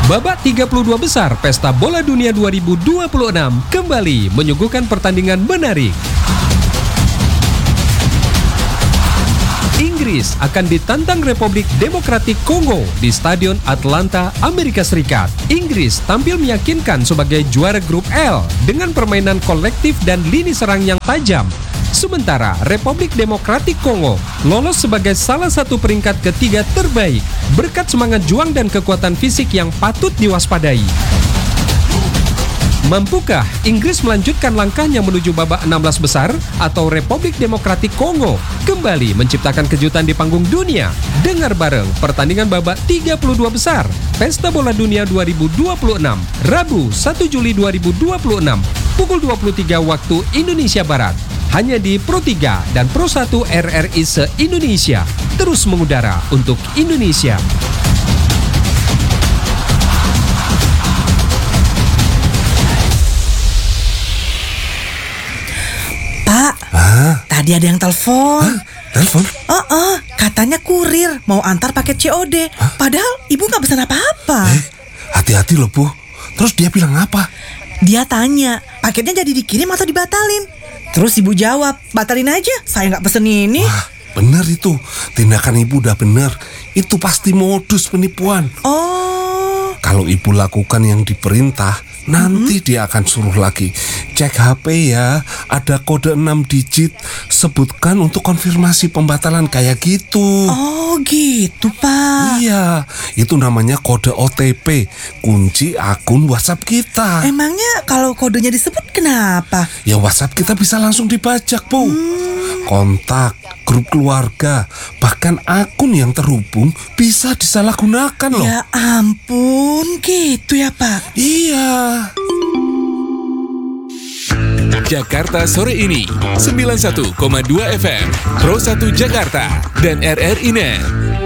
Babak 32 besar Pesta Bola Dunia 2026 kembali menyuguhkan pertandingan menarik. Inggris akan ditantang Republik Demokratik Kongo di Stadion Atlanta, Amerika Serikat. Inggris tampil meyakinkan sebagai juara grup L dengan permainan kolektif dan lini serang yang tajam. Sementara Republik Demokratik Kongo lolos sebagai salah satu peringkat ketiga terbaik berkat semangat juang dan kekuatan fisik yang patut diwaspadai. Mampukah Inggris melanjutkan langkahnya menuju babak 16 besar atau Republik Demokratik Kongo kembali menciptakan kejutan di panggung dunia? Dengar bareng pertandingan babak 32 besar Pesta Bola Dunia 2026 Rabu 1 Juli 2026 pukul 23 waktu Indonesia Barat. Hanya di Pro 3 dan Pro 1 RRI se-Indonesia. Terus mengudara untuk Indonesia. Pak, tadi ada yang telepon. Telepon? Katanya kurir mau antar paket COD. Padahal ibu gak pesan apa-apa. Hati-hati loh, Bu. Terus dia bilang apa? Dia tanya, paketnya jadi dikirim atau dibatalin? Terus ibu jawab, batalin aja, saya gak pesen ini. Wah, bener itu. Tindakan ibu udah bener. Itu pasti modus penipuan. Oh. Kalau ibu lakukan yang diperintah, nanti dia akan suruh lagi. Cek HP ya, ada kode 6 digit. Sebutkan untuk konfirmasi pembatalan kayak gitu. Oh gitu, Pak. Iya, itu namanya kode OTP, kunci akun WhatsApp kita. Emangnya kalau kodenya disebut kenapa? Ya WhatsApp kita bisa langsung dibajak, Bu. Kontak, grup keluarga, bahkan akun yang terhubung bisa disalahgunakan loh. Ya ampun, gitu ya Pak. Iya. Jakarta sore ini 91,2 FM Pro 1 Jakarta dan RRI Net.